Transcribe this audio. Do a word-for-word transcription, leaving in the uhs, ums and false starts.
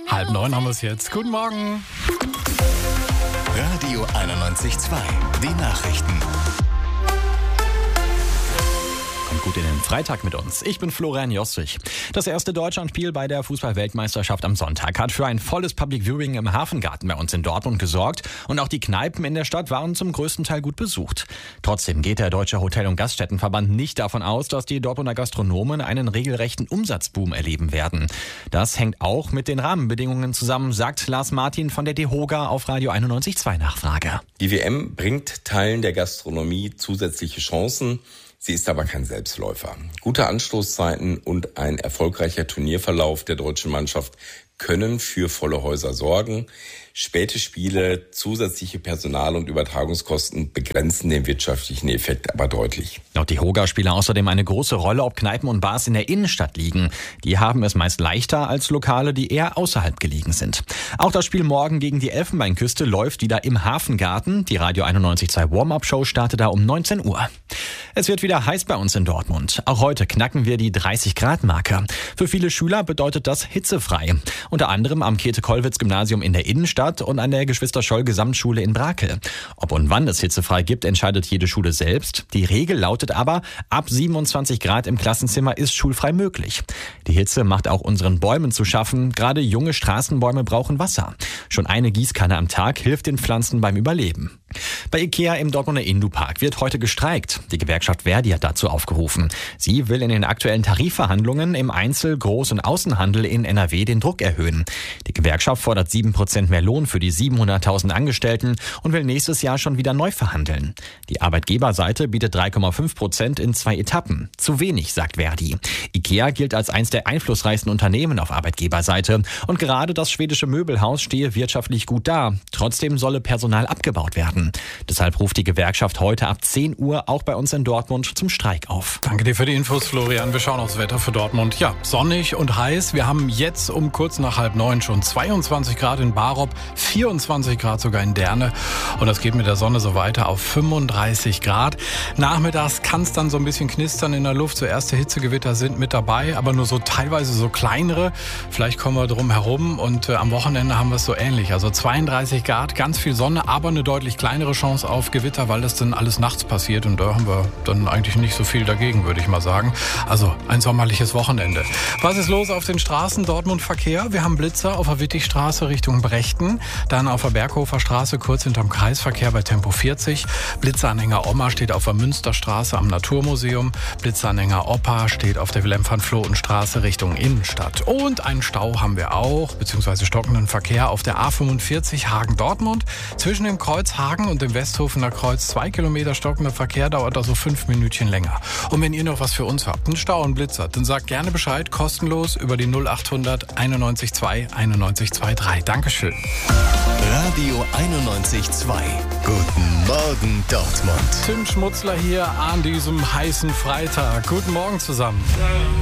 Halb neun haben wir es jetzt. Guten Morgen. Radio einundneunzig Komma zwei, die Nachrichten. Kommt gut in den Freitag mit uns. Ich bin Florian Jostrich. Das erste Deutschlandspiel bei der Fußball-Weltmeisterschaft am Sonntag hat für ein volles Public Viewing im Hafengarten bei uns in Dortmund gesorgt. Und auch die Kneipen in der Stadt waren zum größten Teil gut besucht. Trotzdem geht der Deutsche Hotel- und Gaststättenverband nicht davon aus, dass die Dortmunder Gastronomen einen regelrechten Umsatzboom erleben werden. Das hängt auch mit den Rahmenbedingungen zusammen, sagt Lars Martin von der DEHOGA auf Radio einundneunzig Komma zwei Nachfrage. Die W M bringt Teilen der Gastronomie zusätzliche Chancen. Sie ist aber kein Selbstläufer. Gute Anstoßzeiten und ein erfolgreicher Turnierverlauf der deutschen Mannschaft können für volle Häuser sorgen. Späte Spiele, zusätzliche Personal- und Übertragungskosten begrenzen den wirtschaftlichen Effekt aber deutlich. Laut DEHOGA spielt außerdem eine große Rolle, ob Kneipen und Bars in der Innenstadt liegen. Die haben es meist leichter als Lokale, die eher außerhalb gelegen sind. Auch das Spiel morgen gegen die Elfenbeinküste läuft wieder im Hafengarten. Die Radio einundneunzig Komma zwei Warm-Up-Show startet da um neunzehn Uhr. Es wird wieder heiß bei uns in Dortmund. Auch heute knacken wir die dreißig Grad Marke. Für viele Schüler bedeutet das hitzefrei. Unter anderem am Käthe-Kollwitz-Gymnasium in der Innenstadt und an der Geschwister-Scholl-Gesamtschule in Brakel. Ob und wann es hitzefrei gibt, entscheidet jede Schule selbst. Die Regel lautet aber, ab siebenundzwanzig Grad im Klassenzimmer ist schulfrei möglich. Die Hitze macht auch unseren Bäumen zu schaffen. Gerade junge Straßenbäume brauchen Wasser. Schon eine Gießkanne am Tag hilft den Pflanzen beim Überleben. Bei IKEA im Dortmunder Indupark wird heute gestreikt. Die Gewerkschaft Verdi hat dazu aufgerufen. Sie will in den aktuellen Tarifverhandlungen im Einzel-, Groß- und Außenhandel in N R W den Druck erhöhen. Die Gewerkschaft fordert sieben Prozent mehr Lohn für die siebenhunderttausend Angestellten und will nächstes Jahr schon wieder neu verhandeln. Die Arbeitgeberseite bietet drei Komma fünf Prozent in zwei Etappen. Zu wenig, sagt Verdi. IKEA gilt als eines der einflussreichsten Unternehmen auf Arbeitgeberseite. Und gerade das schwedische Möbelhaus stehe wirtschaftlich gut da. Trotzdem solle Personal abgebaut werden. Deshalb ruft die Gewerkschaft heute ab zehn Uhr auch bei uns in Dortmund zum Streik auf. Danke dir für die Infos, Florian. Wir schauen aufs Wetter für Dortmund. Ja, sonnig und heiß. Wir haben jetzt um kurz nach halb neun schon zweiundzwanzig Grad in Barop, vierundzwanzig Grad sogar in Derne. Und das geht mit der Sonne so weiter auf fünfunddreißig Grad. Nachmittags kann es dann so ein bisschen knistern in der Luft. So erste Hitzegewitter sind mit dabei, aber nur so teilweise so kleinere. Vielleicht kommen wir drum herum und äh, am Wochenende haben wir es so ähnlich. Also zweiunddreißig Grad, ganz viel Sonne, aber eine deutlich kleinere Chance auf Gewitter, weil das dann alles nachts passiert. Und da haben wir dann eigentlich nicht so viel dagegen, würde ich mal sagen. Also ein sommerliches Wochenende. Was ist los auf den Straßen? Dortmund Verkehr. Wir haben Blitzer auf der Wittigstraße Richtung Brechten. Dann auf der Berghofer Straße kurz hinterm Kreisverkehr bei Tempo vierzig. Blitzanhänger Oma steht auf der Münsterstraße am Naturmuseum. Blitzanhänger Opa steht auf der Wilhelm-van-Floten-Straße Richtung Innenstadt. Und einen Stau haben wir auch, beziehungsweise stockenden Verkehr auf der A fünfundvierzig Hagen-Dortmund. Zwischen dem Kreuz Hagen und dem Westhofener Kreuz zwei Kilometer stockender Verkehr, dauert also fünf Minütchen länger. Und wenn ihr noch was für uns habt, einen Stau und Blitzer, dann sagt gerne Bescheid, kostenlos über die null achthundert einundneunzig zwei einundneunzig drei. Dankeschön. Radio einundneunzig Komma zwei. Guten Morgen, Dortmund. Tim Schmutzler hier an diesem heißen Freitag. Guten Morgen zusammen.